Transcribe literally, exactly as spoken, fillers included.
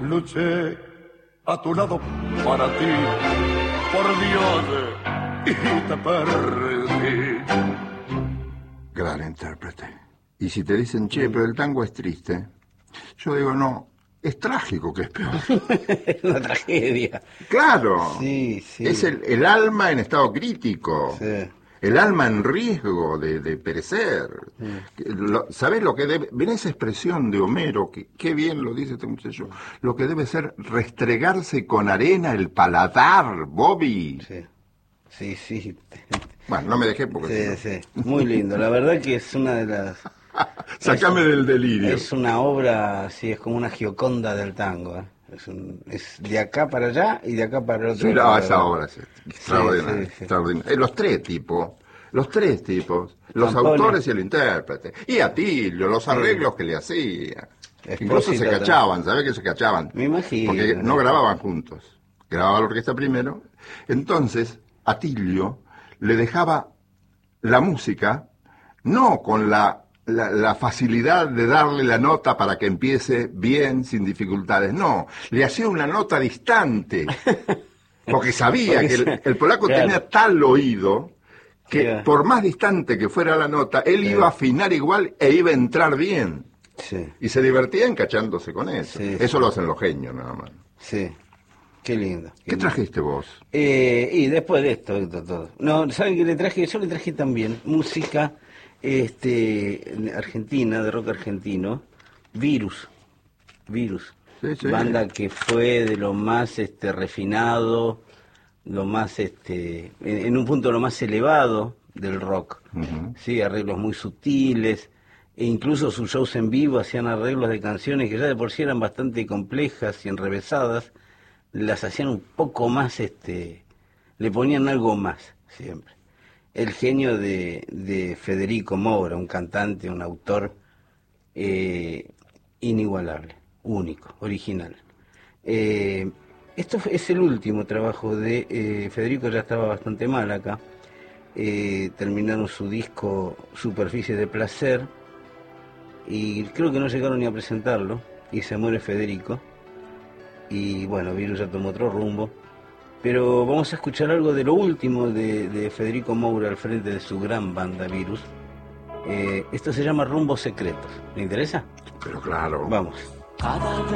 luché a tu lado para ti, por Dios, y te perdí. Gran intérprete. Y si te dicen, che, pero el tango es triste, yo digo, no, es trágico que es peor. Es una tragedia. Claro. Sí, sí. Es el, el alma en estado crítico. Sí. El alma en riesgo de, de perecer. Sí. Lo, ¿Sabés lo que debe? Ven esa expresión de Homero, que qué bien lo dice este muchacho. Lo que debe ser restregarse con arena el paladar, Bobby. Sí, sí, sí. Bueno, no me dejé porque... Sí, sí. Muy lindo. La verdad que es una de las... Sacame es, del delirio. Es una obra, sí, es como una Gioconda del tango, ¿eh? Es, un, es de acá para allá y de acá para el otro. Sí, no, esa obra es extraordinaria. Sí, sí, sí. extraordinaria. Eh, los tres tipos, los tres tipos, los Campone. autores y el intérprete. Y Atilio, los arreglos sí. que le hacía. Espósito, incluso se cachaban, ¿sabés que se cachaban? Me imagino. Porque no grababan juntos. Grababa la orquesta primero. Entonces, Atilio le dejaba la música, no con la... La, la facilidad de darle la nota para que empiece bien, sin dificultades. No, le hacía una nota distante, porque sabía porque que el, el polaco claro. tenía tal oído que yeah. por más distante que fuera la nota, él yeah. iba a afinar igual e iba a entrar bien. Sí. Y se divertía encachándose con eso. Sí, eso sí. lo hacen los genios nada más. Sí, qué lindo. ¿Qué, ¿Qué trajiste vos? Eh, y después de esto, esto todo. No, ¿saben qué le traje? Yo le traje también música... Este, Argentina, de rock argentino, Virus, Virus, sí, sí. banda que fue de lo más este refinado, lo más este, en, en un punto lo más elevado del rock, uh-huh. sí, arreglos muy sutiles, e incluso sus shows en vivo hacían arreglos de canciones que ya de por sí eran bastante complejas y enrevesadas, las hacían un poco más, este, le ponían algo más siempre. El genio de, de Federico Moura, un cantante, un autor eh, inigualable, único, original. Eh, esto es el último trabajo de eh, Federico, ya estaba bastante mal acá. Eh, terminaron su disco Superficie de Placer y creo que no llegaron ni a presentarlo y se muere Federico. Y bueno, Virus ya tomó otro rumbo. Pero vamos a escuchar algo de lo último de, de Federico Moura al frente de su gran banda Virus. Eh, esto se llama Rumbos Secretos. ¿Le interesa? Pero claro. Vamos. Cada vez